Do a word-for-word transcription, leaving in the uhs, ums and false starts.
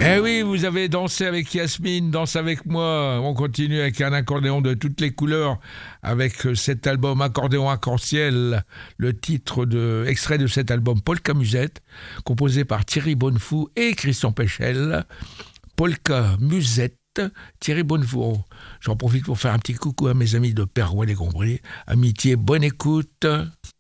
Eh oui, vous avez dansé avec Yasmine, danse avec moi. On continue avec un accordéon de toutes les couleurs, avec cet album Accordéon Arc-en-Ciel, le titre de, extrait de cet album Polka Musette, composé par Thierry Bonnefou et Christian Péchel. Polka Musette, Thierry Bonnefou. J'en profite pour faire un petit coucou à mes amis de Perouet-les-Gombriers. Amitié, bonne écoute.